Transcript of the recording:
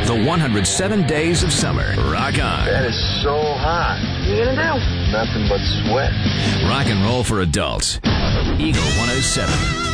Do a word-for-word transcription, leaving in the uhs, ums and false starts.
The one hundred seven Days of Summer. Rock on. That is so hot. What are you gonna do? Nothing but sweat. Rock and roll for adults. Eagle one oh seven.